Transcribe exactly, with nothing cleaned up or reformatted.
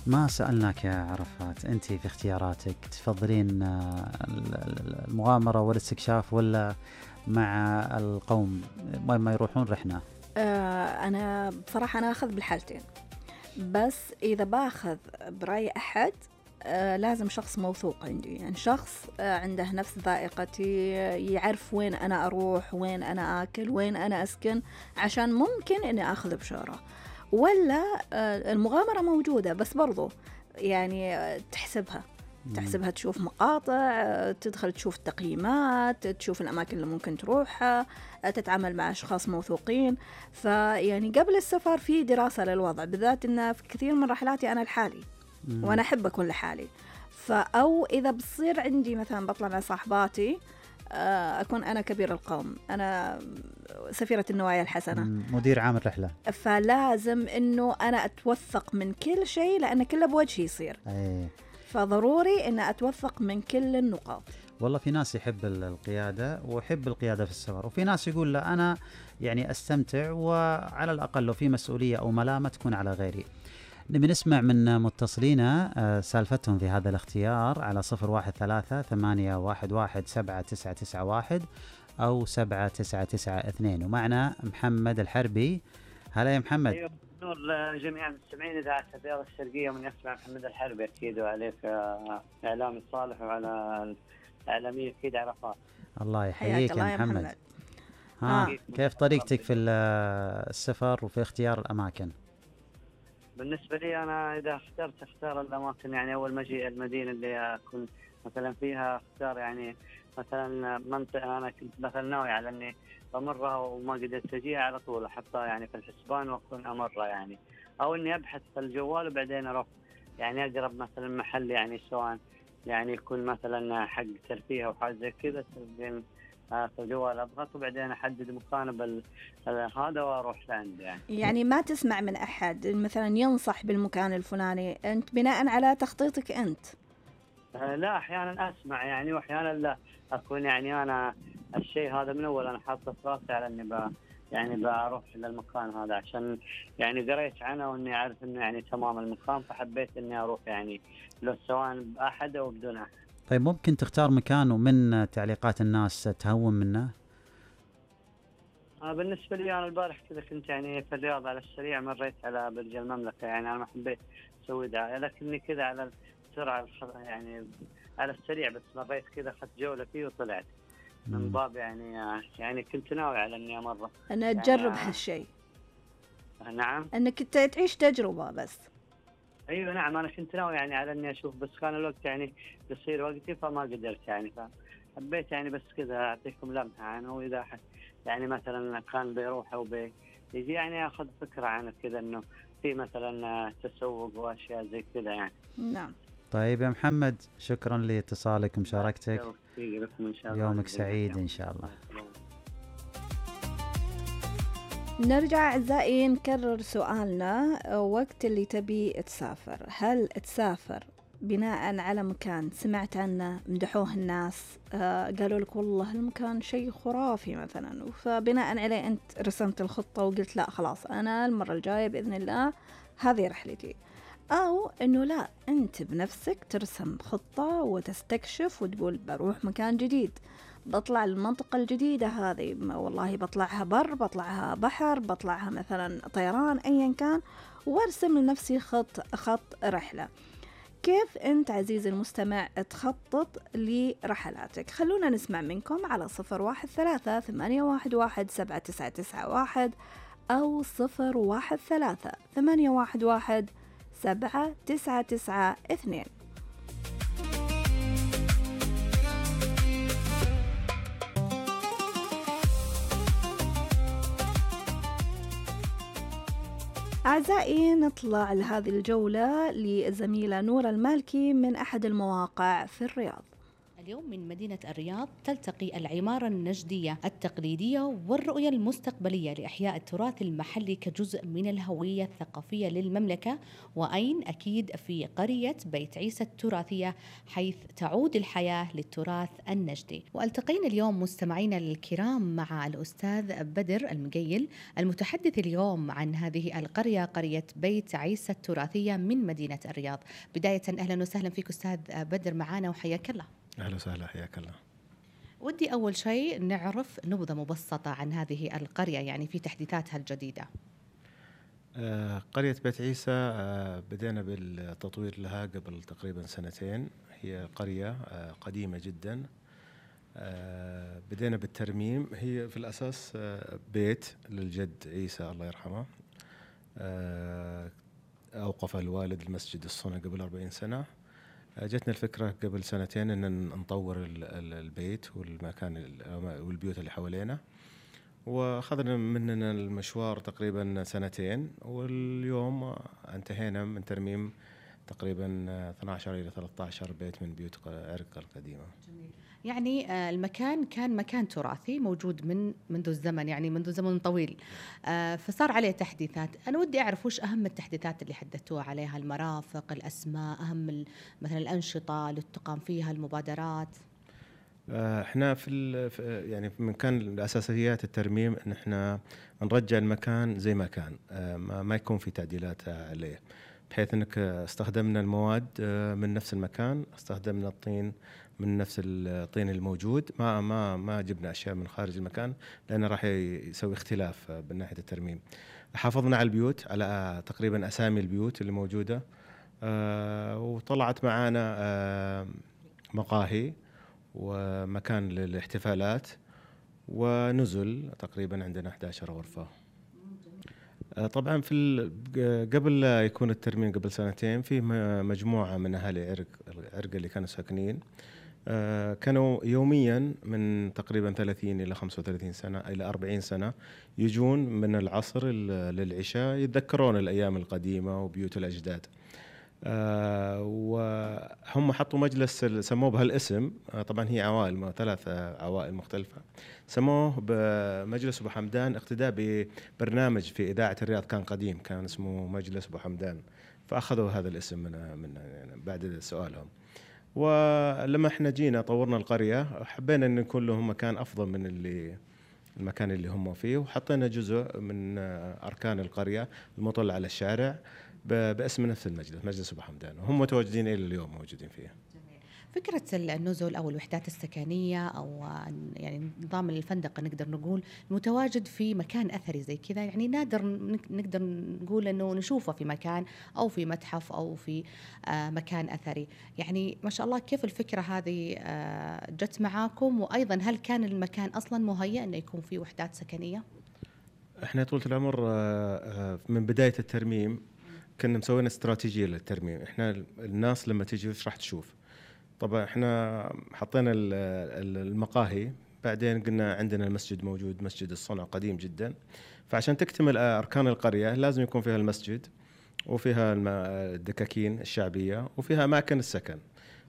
ما سألناك يا عرفات، أنت في اختياراتك تفضلين المغامرة والاستكشاف ولا مع القوم وين ما يروحون رحنا؟ آه أنا بصراحة أنا أخذ بالحالتين، بس إذا باخذ برأي أحد آه لازم شخص موثوق عندي، يعني شخص آه عنده نفس ذائقتي، يعرف وين أنا أروح، وين أنا آكل، وين أنا أسكن، عشان ممكن إني أخذ بشارة. ولا آه المغامرة موجودة بس برضو يعني آه تحسبها تحسبها تشوف مقاطع، تدخل تشوف التقييمات، تشوف الأماكن اللي ممكن تروحها، تتعامل مع أشخاص موثوقين. فيعني قبل السفر في دراسة للوضع، بالذات إن في كثير من رحلاتي أنا لحالي وأنا أحب أكون لحالي. فأو إذا بصير عندي مثلا بطلع مع صاحباتي أكون أنا كبير القوم، أنا سفيرة النوايا الحسنة، مدير عام الرحلة، فلازم إنه أنا أتوثق من كل شيء لأن كله بوجهي يصير. أيه. فضروري أن أتوثق من كل النقاط. والله في ناس يحب القيادة ويحب القيادة في السفر، وفي ناس يقول لا أنا يعني أستمتع وعلى الأقل لو في مسؤولية أو ملامة تكون على غيري. نبي نسمع من متصلين سالفتهم في هذا الاختيار على صفر واحد ثلاثة ثمانية واحد واحد سبعة تسعة تسعة واحد أو سبعة تسعة تسعة اثنين. ومعنا محمد الحربي. هلا يا محمد. أيوة نور جميع المستمعين إذاعة الرياض الشرقية، من يسمع محمد الحربي أكيد، وعليك إعلامي الصالح وعلى الإعلامية أكيد عرفات. الله يحييك يا محمد, محمد. ها آه. كيف طريقتك في السفر وفي اختيار الأماكن؟ بالنسبة لي أنا إذا اخترت اختار الأماكن، يعني أول ما أجي المدينة اللي أكون مثلا فيها اختار يعني مثلا منطقة أنا كنت مثلا ناوي على إني بمرها وما قدرت أجيها على طول أحطها يعني في الحسبان وأكون أمرها يعني، أو إني أبحث في الجوال وبعدين أروح يعني أقرب مثلا محل يعني سواء يعني يكون مثلا حق ترفيه أو حاجة زي كذا، بعدين في الجوال أضغط وبعدين أحدد مكان بال هذا وأروح لعنده يعني. يعني ما تسمع من أحد مثلا ينصح بالمكان الفلاني، أنت بناء على تخطيطك أنت؟ لا أحيانا أسمع يعني وأحيانا لا، أكون يعني أنا الشيء هذا من أول أنا حاطه في راسي على إني ب يعني بروح للمكان هذا، عشان يعني قريت عنه وإني أعرف إنه يعني تمام المكان، فحبيت إني أروح يعني لو سواء بأحد أو بدون أحد. طيب ممكن تختار مكان ومن تعليقات الناس تهون منه؟ آه بالنسبة لي أنا البارح كذا كنت يعني في الرياض على السريع مريت على برج المملكة، يعني أنا ما حبيت أسوي دعاية لكني كذا على السرعة يعني على السريع بس مريت كذا خدت جولة فيه وطلعت من باب يعني يعني كنت ناوي على إني أمر أنا يعني تجرب هالشيء. نعم أنك تعيش تجربة بس. أيوة نعم أنا كنت ناوي يعني على إني أشوف، بس كان الوقت يعني يصير وقتي فما قدرت يعني، فحبيت يعني بس كذا أعطيكم لمحة عنه، وإذا حد يعني مثلا كان بيروح أو بيجي يعني أخذ فكرة عنه كذا إنه في مثلا تسوق وأشياء زي كذا يعني. نعم. طيب يا محمد شكرا لاتصالك ومشاركتك، يومك سعيد إن شاء الله. نرجع أعزائي نكرر سؤالنا، وقت اللي تبي تسافر هل تسافر بناء على مكان سمعت عنه مدحوه الناس، آه قالوا لك والله المكان شيء خرافي مثلا، فبناء عليه أنت رسمت الخطة وقلت لا خلاص أنا المرة الجاية بإذن الله هذه رحلتي، أو أنه لا أنت بنفسك ترسم خطة وتستكشف وتقول بروح مكان جديد، بطلع المنطقة الجديدة هذه والله بطلعها بر بطلعها بحر بطلعها مثلا طيران أيا كان، وارسم لنفسي خط خط رحلة. كيف أنت عزيزي المستمع تخطط لرحلاتك؟ خلونا نسمع منكم على صفر واحد ثلاثة ثمانية واحد واحد سبعة تسعة تسعة واحد أو صفر واحد ثلاثة ثمانية واحد واحد سبعة تسعة تسعة اثنين. أعزائي نطلع لهذه الجولة لزميلة نورة المالكي من أحد المواقع في الرياض. اليوم من مدينة الرياض تلتقي العمارة النجدية التقليدية والرؤية المستقبلية لإحياء التراث المحلي كجزء من الهوية الثقافية للمملكة، وأين أكيد في قرية بيت عيسى التراثية حيث تعود الحياة للتراث النجدي. والتقينا اليوم مستمعينا الكرام مع الأستاذ بدر المقيل المتحدث اليوم عن هذه القرية، قرية بيت عيسى التراثية من مدينة الرياض. بداية أهلا وسهلا فيك أستاذ بدر معنا وحياك الله. أهلا وسهلا، حياك الله. ودي أول شيء نعرف نبذة مبسطة عن هذه القرية، يعني في تحديثاتها الجديدة. آه قرية بيت عيسى آه بدينا بالتطوير لها قبل تقريبا سنتين. هي قرية آه قديمة جدا. آه بدينا بالترميم. هي في الأساس آه بيت للجد عيسى الله يرحمه. آه أوقف الوالد المسجد الصنع قبل أربعين سنة. جتنا الفكرة قبل سنتين أن نطور البيت والمكان والبيوت اللي حوالينا، وأخذنا مننا المشوار تقريبا سنتين، واليوم انتهينا من ترميم تقريبا اثنا عشر إلى ثلاثة عشر بيت من بيوت عرق القديمة. جميل. يعني المكان كان مكان تراثي موجود من منذ الزمن، يعني منذ زمن طويل، فصار عليه تحديثات. أنا ودي أعرف وش أهم التحديثات اللي حدثتوها عليها، المرافق، الأسماء، أهم مثلا الأنشطة اللي تقام فيها، المبادرات. احنا في يعني من كان الأساسيات الترميم ان احنا نرجع المكان زي ما كان، ما يكون في تعديلات عليه، بحيث انك استخدمنا المواد من نفس المكان، استخدمنا الطين من نفس الطين الموجود، ما ما ما جبنا اشياء من خارج المكان لانه راح يسوي اختلاف من ناحيه الترميم. حافظنا على البيوت، على تقريبا اسامي البيوت اللي موجوده، آه وطلعت معانا آه مقاهي ومكان للاحتفالات ونزل تقريبا عندنا إحدى عشرة غرفه. طبعا في قبل لا يكون الترميم قبل سنتين في مجموعه من اهالي عرق عرق اللي كانوا ساكنين، كانوا يوميا من تقريبا ثلاثين الى خمسة وثلاثين سنه الى أربعين سنه يجون من العصر للعشاء يتذكرون الايام القديمه وبيوت الاجداد. آه وهم حطوا مجلس سموه بهالاسم. آه طبعا هي عوائل، ثلاث عوائل مختلفة، سموه بمجلس أبو حمدان اقتداء ببرنامج في إذاعة الرياض كان قديم كان اسمه مجلس أبو حمدان، فأخذوا هذا الاسم من, من يعني بعد سؤالهم. ولما احنا جينا طورنا القرية حبينا أن يكون لهم مكان أفضل من اللي المكان اللي هم فيه، وحطينا جزء من أركان القرية المطل على الشارع باسم نفس المجلس، مجلس أبو حمدان، وهم متواجدين إلى اليوم موجودين فيه. فكرة النزل أو الوحدات السكنية أو يعني نظام الفندقة نقدر نقول متواجد في مكان أثري زي كذا، يعني نادر نقدر نقول أنه نشوفه في مكان أو في متحف أو في مكان أثري. يعني ما شاء الله كيف الفكرة هذه جت معاكم، وأيضا هل كان المكان أصلا مهيأ أنه يكون فيه وحدات سكنية؟ إحنا طولة العمر من بداية الترميم كنا مسوينا استراتيجية للترميم. إحنا الناس لما تيجي وش راح تشوف؟ طبعا إحنا حطينا المقاهي، بعدين قلنا عندنا المسجد موجود، مسجد الصنع قديم جدا، فعشان تكتمل أركان القرية لازم يكون فيها المسجد وفيها الدكاكين الشعبية وفيها أماكن السكن.